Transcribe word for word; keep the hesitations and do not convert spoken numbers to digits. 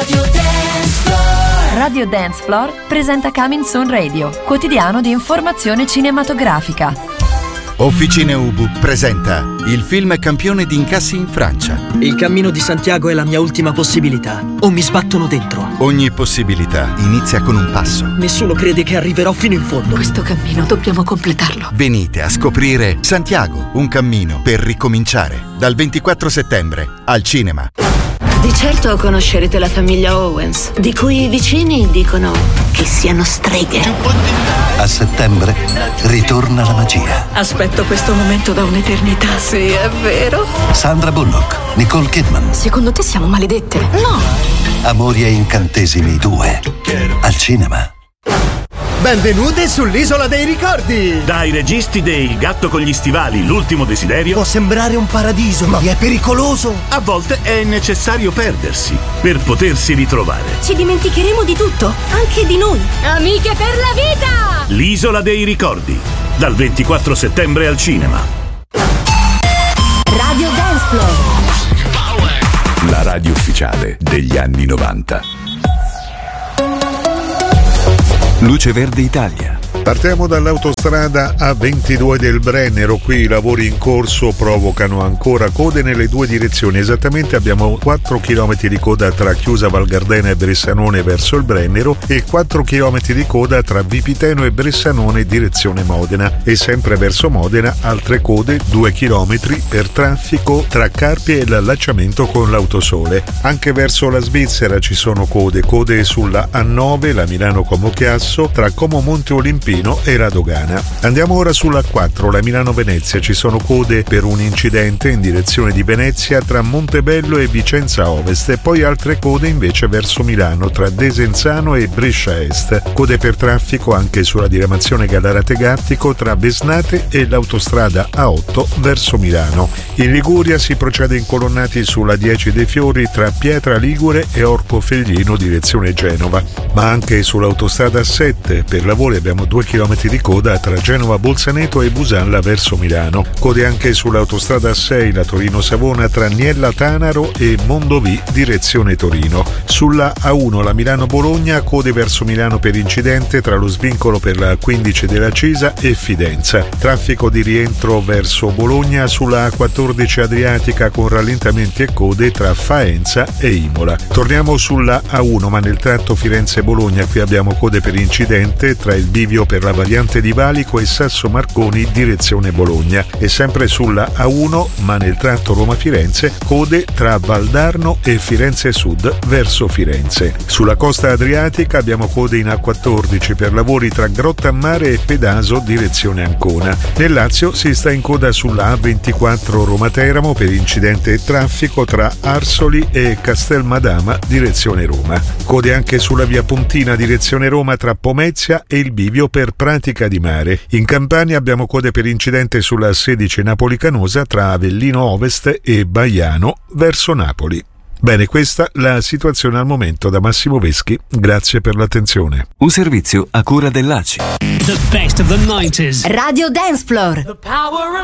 Radio Dance Floor. Radio Dance Floor presenta Coming Soon Radio, quotidiano di informazione cinematografica. Officine Ubu presenta il film campione di incassi in Francia. Il cammino di Santiago è la mia ultima possibilità, o mi sbattono dentro. Ogni possibilità inizia con un passo. Nessuno crede che arriverò fino in fondo. Questo cammino dobbiamo completarlo. Venite a scoprire Santiago, un cammino per ricominciare. Dal ventiquattro settembre al cinema. Di certo conoscerete la famiglia Owens, di cui i vicini dicono che siano streghe. A settembre ritorna la magia. Aspetto questo momento da un'eternità. Sì, è vero. Sandra Bullock, Nicole Kidman. Secondo te siamo maledette? No. Amori e incantesimi due. Al cinema. Benvenute sull'Isola dei Ricordi! Dai registi dei Il gatto con gli stivali, l'ultimo desiderio. Può sembrare un paradiso, ma è pericoloso. A volte è necessario perdersi per potersi ritrovare. Ci dimenticheremo di tutto, anche di noi. Amiche per la vita! L'Isola dei Ricordi, dal ventiquattro settembre al cinema. Radio Dance Floor. La radio ufficiale degli anni novanta. Luce Verde Italia. Partiamo dall'autostrada A ventidue del Brennero. Qui i lavori in corso provocano ancora code nelle due direzioni. Esattamente abbiamo quattro chilometri di coda tra Chiusa Val Gardena e Bressanone verso il Brennero e quattro chilometri di coda tra Vipiteno e Bressanone direzione Modena. E sempre verso Modena altre code, due chilometri per traffico tra Carpi e l'allacciamento con l'Autosole. Anche verso la Svizzera ci sono code, code sulla A nove, la Milano-Como Chiasso, tra Como Monte Olimpino e la Dogana. Andiamo ora sulla A quattro, la Milano-Venezia. Ci sono code per un incidente in direzione di Venezia tra Montebello e Vicenza Ovest e poi altre code invece verso Milano tra Desenzano e Brescia Est. Code per traffico anche sulla diramazione Gallarate-Gattico tra Besnate e l'autostrada A otto verso Milano. In Liguria si procede incolonnati sulla dieci dei Fiori tra Pietra Ligure e Orco Feglino direzione Genova, ma anche sull'autostrada A sette per lavori abbiamo due chilometri di coda tra Genova Bolzaneto e Busalla verso Milano. Code anche sull'autostrada A sei, la Torino-Savona tra Niella Tanaro e Mondovì direzione Torino. Sulla A uno, la Milano-Bologna, code verso Milano per incidente tra lo svincolo per la quindici della Cisa e Fidenza. Traffico di rientro verso Bologna sulla A quattordici Adriatica con rallentamenti e code tra Faenza e Imola. Torniamo sulla A uno, ma nel tratto Firenze-Bologna qui abbiamo code per incidente tra il bivio per la variante di Valico e Sasso Marconi direzione Bologna. E sempre sulla A uno, ma nel tratto Roma-Firenze, code tra Valdarno e Firenze Sud verso Firenze. Sulla costa adriatica abbiamo code in A quattordici per lavori tra Grottammare e Pedaso direzione Ancona. Nel Lazio si sta in coda sulla A ventiquattro Roma-Teramo per incidente e traffico tra Arsoli e Castelmadama direzione Roma. Code anche sulla via Pontina direzione Roma tra Pomezia e il bivio per Pratica di Mare. In Campania abbiamo code per incidente sulla A sedici Napoli-Canosa tra Avellino Ovest e Baiano verso Napoli. Bene, questa la situazione al momento da Massimo Veschi. Grazie per l'attenzione. Un servizio a cura dell'A C I. The best of the nineties. Radio Dance Floor. The power